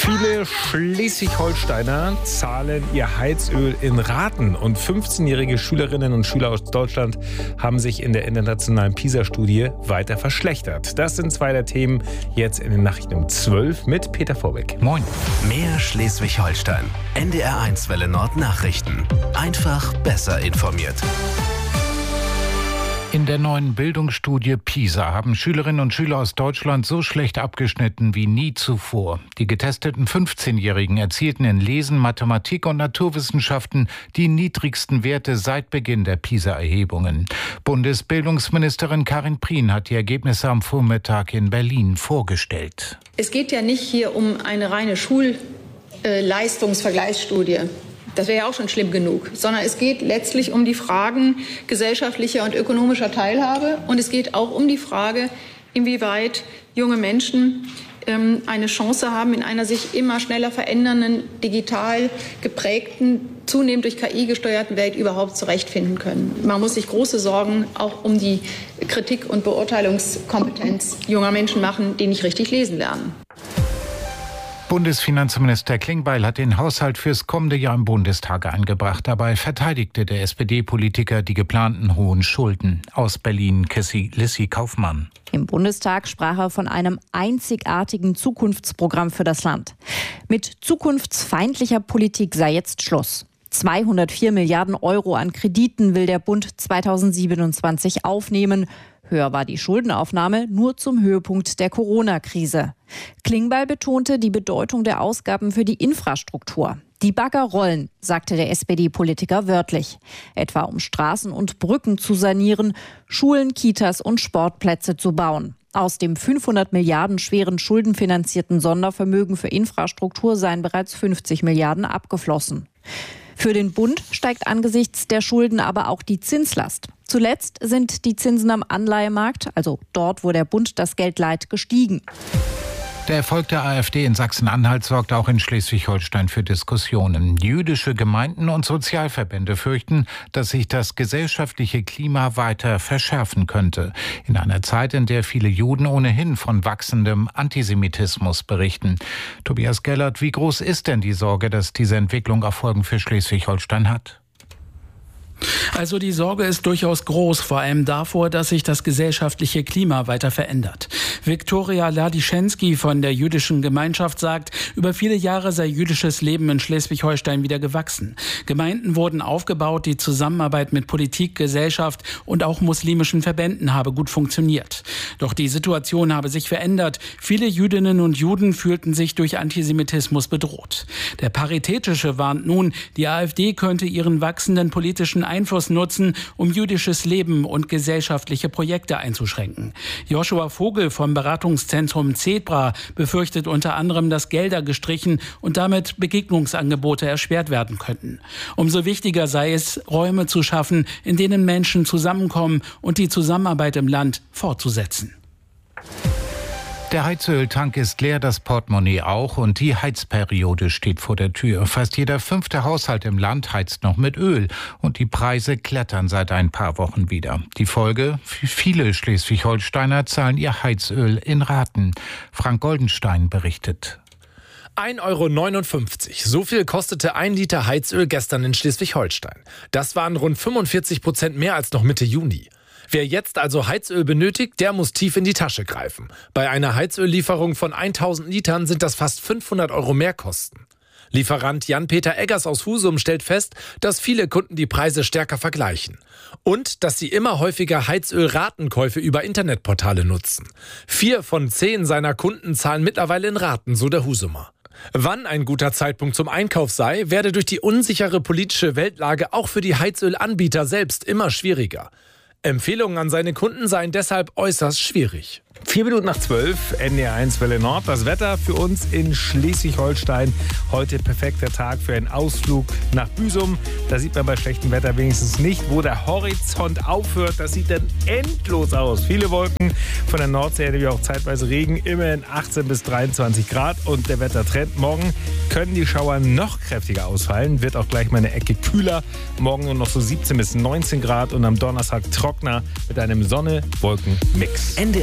Viele Schleswig-Holsteiner zahlen ihr Heizöl in Raten und 15-jährige Schülerinnen und Schüler aus Deutschland haben sich in der internationalen PISA-Studie weiter verschlechtert. Das sind zwei der Themen jetzt in den Nachrichten um 12 mit Peter Vorbeck. Moin. Mehr Schleswig-Holstein. NDR1 Welle Nord Nachrichten. Einfach besser informiert. In der neuen Bildungsstudie PISA haben Schülerinnen und Schüler aus Deutschland so schlecht abgeschnitten wie nie zuvor. Die getesteten 15-Jährigen erzielten in Lesen, Mathematik und Naturwissenschaften die niedrigsten Werte seit Beginn der PISA-Erhebungen. Bundesbildungsministerin Karin Prien hat die Ergebnisse am Vormittag in Berlin vorgestellt. Es geht ja nicht hier um eine reine Schulleistungsvergleichsstudie. Das wäre ja auch schon schlimm genug, sondern es geht letztlich um die Fragen gesellschaftlicher und ökonomischer Teilhabe. Und es geht auch um die Frage, inwieweit junge Menschen eine Chance haben, in einer sich immer schneller verändernden, digital geprägten, zunehmend durch KI gesteuerten Welt überhaupt zurechtfinden können. Man muss sich große Sorgen auch um die Kritik- und Beurteilungskompetenz junger Menschen machen, die nicht richtig lesen lernen. Bundesfinanzminister Klingbeil hat den Haushalt fürs kommende Jahr im Bundestag eingebracht. Dabei verteidigte der SPD-Politiker die geplanten hohen Schulden. Aus Berlin, Lissy Kaufmann. Im Bundestag sprach er von einem einzigartigen Zukunftsprogramm für das Land. Mit zukunftsfeindlicher Politik sei jetzt Schluss. 204 Milliarden Euro an Krediten will der Bund 2027 aufnehmen. Höher war die Schuldenaufnahme nur zum Höhepunkt der Corona-Krise. Klingbeil betonte die Bedeutung der Ausgaben für die Infrastruktur. Die Bagger rollen, sagte der SPD-Politiker wörtlich. Etwa um Straßen und Brücken zu sanieren, Schulen, Kitas und Sportplätze zu bauen. Aus dem 500 Milliarden schweren schuldenfinanzierten Sondervermögen für Infrastruktur seien bereits 50 Milliarden abgeflossen. Für den Bund steigt angesichts der Schulden aber auch die Zinslast. Zuletzt sind die Zinsen am Anleihemarkt, also dort, wo der Bund das Geld leiht, gestiegen. Der Erfolg der AfD in Sachsen-Anhalt sorgt auch in Schleswig-Holstein für Diskussionen. Jüdische Gemeinden und Sozialverbände fürchten, dass sich das gesellschaftliche Klima weiter verschärfen könnte. In einer Zeit, in der viele Juden ohnehin von wachsendem Antisemitismus berichten. Tobias Gellert, wie groß ist denn die Sorge, dass diese Entwicklung auch Folgen für Schleswig-Holstein hat? Also die Sorge ist durchaus groß, vor allem davor, dass sich das gesellschaftliche Klima weiter verändert. Viktoria Ladischenski von der jüdischen Gemeinschaft sagt, über viele Jahre sei jüdisches Leben in Schleswig-Holstein wieder gewachsen. Gemeinden wurden aufgebaut, die Zusammenarbeit mit Politik, Gesellschaft und auch muslimischen Verbänden habe gut funktioniert. Doch die Situation habe sich verändert. Viele Jüdinnen und Juden fühlten sich durch Antisemitismus bedroht. Der Paritätische warnt nun, die AfD könnte ihren wachsenden politischen Einfluss nutzen, um jüdisches Leben und gesellschaftliche Projekte einzuschränken. Joshua Vogel vom Beratungszentrum Zebra befürchtet unter anderem, dass Gelder gestrichen und damit Begegnungsangebote erschwert werden könnten. Umso wichtiger sei es, Räume zu schaffen, in denen Menschen zusammenkommen und die Zusammenarbeit im Land fortzusetzen. Der Heizöltank ist leer, das Portemonnaie auch und die Heizperiode steht vor der Tür. Fast jeder 5. Haushalt im Land heizt noch mit Öl und die Preise klettern seit ein paar Wochen wieder. Die Folge? Viele Schleswig-Holsteiner zahlen ihr Heizöl in Raten. Frank Goldenstein berichtet. 1,59 €. So viel kostete 1 Liter Heizöl gestern in Schleswig-Holstein. Das waren rund 45% mehr als noch Mitte Juni. Wer jetzt also Heizöl benötigt, der muss tief in die Tasche greifen. Bei einer Heizöllieferung von 1000 Litern sind das fast 500 € Mehrkosten. Lieferant Jan-Peter Eggers aus Husum stellt fest, dass viele Kunden die Preise stärker vergleichen. Und dass sie immer häufiger Heizöl-Ratenkäufe über Internetportale nutzen. 4 von 10 seiner Kunden zahlen mittlerweile in Raten, so der Husumer. Wann ein guter Zeitpunkt zum Einkauf sei, werde durch die unsichere politische Weltlage auch für die Heizölanbieter selbst immer schwieriger. Empfehlungen an seine Kunden seien deshalb äußerst schwierig. 4 Minuten nach 12, NDR1 Welle Nord. Das Wetter für uns in Schleswig-Holstein. Heute perfekter Tag für einen Ausflug nach Büsum. Da sieht man bei schlechtem Wetter wenigstens nicht, wo der Horizont aufhört. Das sieht dann endlos aus. Viele Wolken von der Nordsee, natürlich auch zeitweise Regen. Immerhin 18 bis 23 Grad. Und der Wettertrend. Morgen können die Schauer noch kräftiger ausfallen. Wird auch gleich mal eine Ecke kühler. Morgen nur noch so 17 bis 19 Grad. Und am Donnerstag trockener mit einem Sonne-Wolken-Mix. NDR1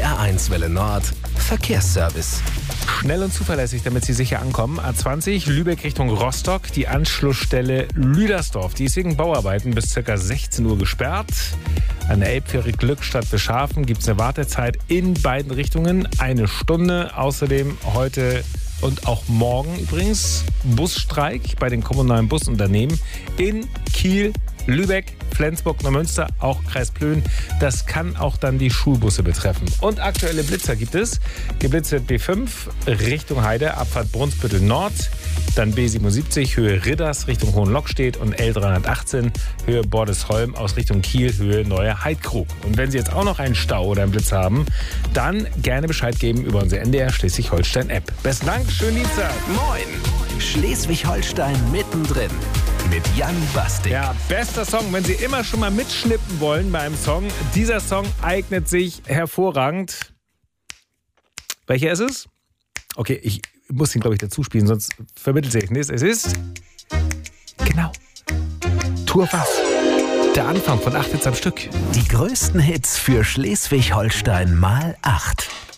NDR1 Welle Nord Verkehrsservice. Schnell und zuverlässig, damit Sie sicher ankommen. A20 Lübeck Richtung Rostock, die Anschlussstelle Lüdersdorf. Die ist wegen Bauarbeiten bis ca. 16 Uhr gesperrt. An der Elbfähre Glückstadt-Bischhafen gibt es eine Wartezeit in beiden Richtungen, 1 Stunde. Außerdem heute und auch morgen übrigens Busstreik bei den kommunalen Busunternehmen in Kiel, Lübeck, Flensburg, Neumünster, auch Kreis Plön. Das kann auch dann die Schulbusse betreffen. Und aktuelle Blitzer gibt es. Geblitzt wird B5 Richtung Heide, Abfahrt Brunsbüttel Nord. Dann B77 Höhe Ridders Richtung Hohenlockstedt und L318 Höhe Bordesholm aus Richtung Kiel Höhe Neue Heidkrug. Und wenn Sie jetzt auch noch einen Stau oder einen Blitz haben, dann gerne Bescheid geben über unsere NDR Schleswig-Holstein-App. Besten Dank, schönen Dienstag. Moin! Schleswig-Holstein mittendrin mit Jan Bastik. Ja, bester Song, wenn Sie immer schon mal mitschnippen wollen bei einem Song. Dieser Song eignet sich hervorragend. Welcher ist es? Okay, ich muss ihn, glaube ich, dazu spielen, sonst vermittelt sich nichts. Es ist, genau, Tour was. Der Anfang von 8 Hits am Stück. Die größten Hits für Schleswig-Holstein mal 8.